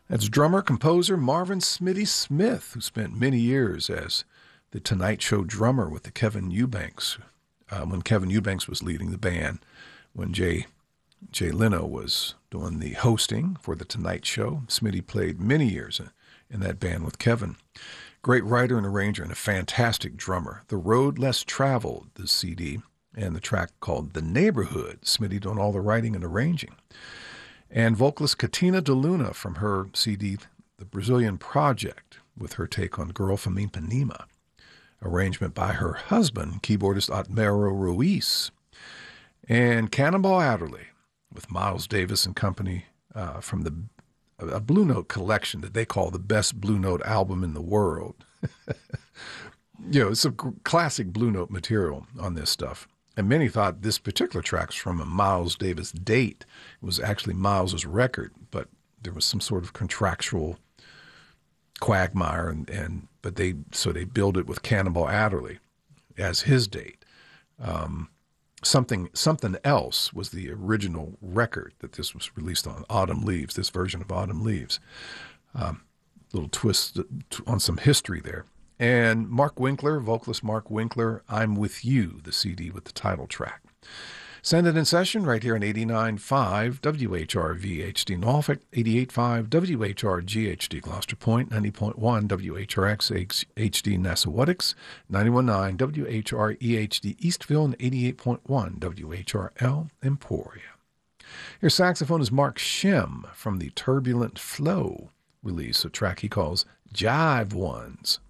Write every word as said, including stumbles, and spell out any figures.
That's drummer composer Marvin Smitty Smith, who spent many years as the Tonight Show drummer with the Kevin Eubanks, uh, when Kevin Eubanks was leading the band, when Jay Jay Leno was doing the hosting for the Tonight Show. Smitty played many years in, in that band with Kevin. Great writer and arranger and a fantastic drummer. The Road Less Traveled, the C D, and the track called The Neighborhood. Smitty doing all the writing and arranging. And vocalist Katina De Luna from her C D, The Brazilian Project, with her take on Girl from Ipanema. Arrangement by her husband, keyboardist Otmero Ruiz. And Cannonball Adderley with Miles Davis and company uh, from the a Blue Note collection that they call the best Blue Note album in the world. You know, it's some classic Blue Note material on this stuff. And many thought this particular track's from a Miles Davis date. It was actually Miles's record, but there was some sort of contractual quagmire, and, and but they so they billed it with Cannonball Adderley as his date. Um, something something else was the original record that this was released on, Autumn Leaves. This version of Autumn Leaves. Um, little twist on some history there. And Mark Winkler, vocalist Mark Winkler, I'm With You, the C D with the title track. Send it in session right here on eighty-nine point five W H R V H D Norfolk, eighty-eight point five W H R G H D Gloucester Point, ninety point one W H R X H D Nassawattix, ninety-one point nine W H R E H D Eastville, and eighty-eight point one W H R L Emporia. Your saxophone is Mark Shem from the Turbulent Flow release, a track he calls Jive Ones.